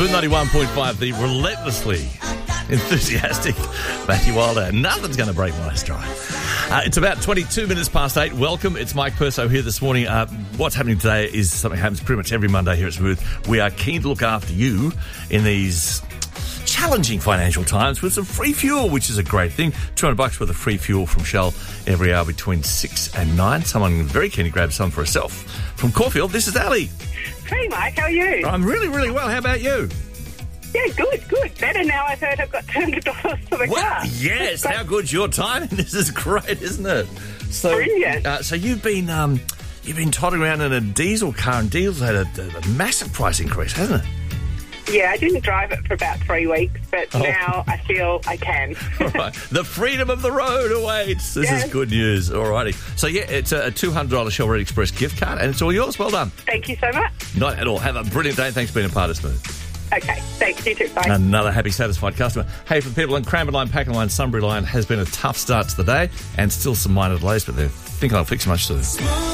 Smooth 91.5, the relentlessly enthusiastic Matthew Wilder. Nothing's going to break my stride. It's about 22 minutes past 8. Welcome. It's Mike Perso here this morning. What's happening today is something that happens pretty much every Monday here at Smooth. We are keen to look after you in these challenging financial times with some free fuel, which is a great thing. $200 worth of free fuel from Shell every hour between 6 and 9. Someone very keen to grab some for herself. From Caulfield, this is Ali. Hey, Mike, how are you? I'm really, really well. How about you? Yeah, good. Better now I've heard I've got $200 for the car. Yes, how good's your timing? This is great, isn't it? So, brilliant. So you've been toddling around in a diesel car, and diesel's had a massive price increase, hasn't it? Yeah, I didn't drive it for about 3 weeks, but now I feel I can. All right. The freedom of the road awaits. This is good news. All righty. So, yeah, it's a $200 Shell Red Express gift card, and it's all yours. Well done. Thank you so much. Not at all. Have a brilliant day. Thanks for being a part of Smooth. Okay, thanks. You too. Bye. Another happy, satisfied customer. Hey, for people in Cranbourne Line, Pakenham Line, Sunbury Line, has been a tough start to the day, and still some minor delays, but they're thinking I'll fix much soon.